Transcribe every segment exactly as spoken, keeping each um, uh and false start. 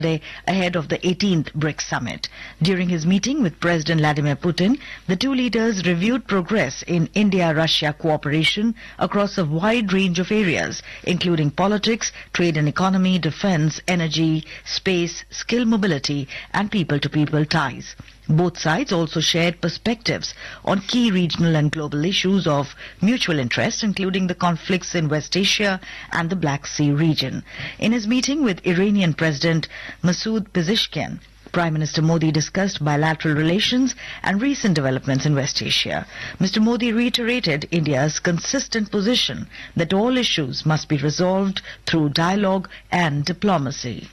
Day ahead of the eighteenth BRICS summit. During his meeting with President Vladimir Putin, the two leaders reviewed progress in India-Russia cooperation across a wide range of areas, including politics, trade and economy, defense, energy, space, skill mobility, and people-to-people ties. Both sides also shared perspectives on key regional and global issues of mutual interest, including the conflicts in West Asia and the Black Sea region. In his meeting with Iranian President Masoud Pezeshkian, Prime Minister Modi discussed bilateral relations and recent developments in West Asia. Mister Modi reiterated India's consistent position that all issues must be resolved through dialogue and diplomacy.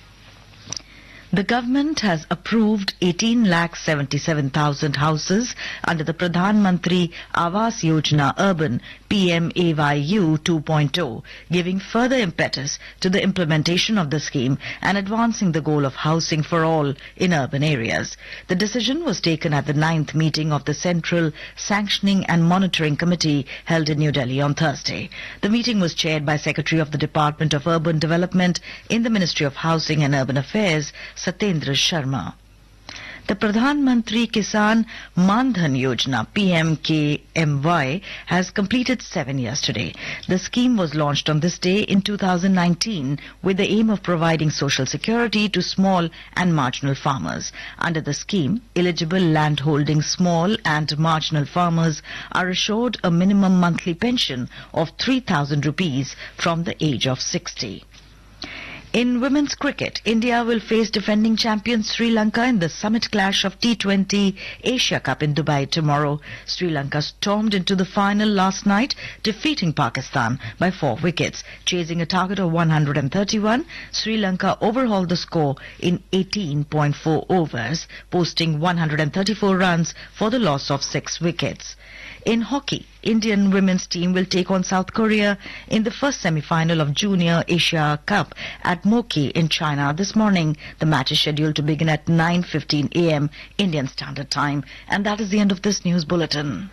The government has approved eighteen lakh seventy-seven thousand houses under the Pradhan Mantri Awas Yojana Urban P M A Y U two point oh, giving further impetus to the implementation of the scheme and advancing the goal of housing for all in urban areas. The decision was taken at the ninth meeting of the Central Sanctioning and Monitoring Committee held in New Delhi on Thursday. The meeting was chaired by Secretary of the Department of Urban Development in the Ministry of Housing and Urban Affairs, Satyendra Sharma. The Pradhan Mantri Kisan Man Dhan Yojana P M K M Y has completed seven years today. The scheme was launched on this day in two thousand nineteen with the aim of providing social security to small and marginal farmers. Under the scheme, eligible landholding small and marginal farmers are assured a minimum monthly pension of three thousand rupees from the age of sixty. In women's cricket, India will face defending champions Sri Lanka in the summit clash of T twenty Asia Cup in Dubai tomorrow. Sri Lanka stormed into the final last night, defeating Pakistan by four wickets. Chasing a target of one hundred thirty-one, Sri Lanka overhauled the score in eighteen point four overs, posting one hundred thirty-four runs for the loss of six wickets. In hockey, Indian women's team will take on South Korea in the first semi-final of Junior Asia Cup at Moki in China this morning. The match is scheduled to begin at nine fifteen a m Indian Standard Time. And that is the end of this news bulletin.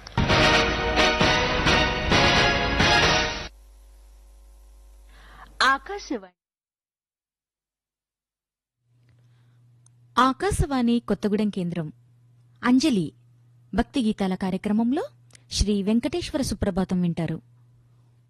Akashvani Akashvani Kothagudem కేంద్రం అంజలి భక్తి గీతాల కార్యక్రమంలో శ్రీ వెంకటేశ్వర సుప్రభాతం వింటారు.